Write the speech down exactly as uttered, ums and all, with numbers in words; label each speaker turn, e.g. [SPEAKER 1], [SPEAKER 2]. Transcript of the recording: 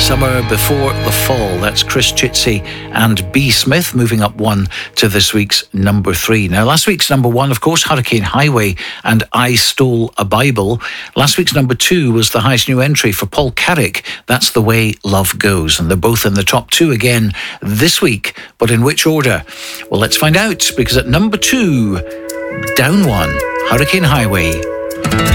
[SPEAKER 1] Summer Before the Fall. That's Chris Chitsey and B. Smith moving up one to this week's number three. Now, last week's number one, of course, Hurricane Highway and I Stole a Bible. Last week's number two was the highest new entry for Paul Carrick. That's The Way Love Goes. And they're both in the top two again this week. But in which order? Well, let's find out, because at number two, down one, Hurricane Highway.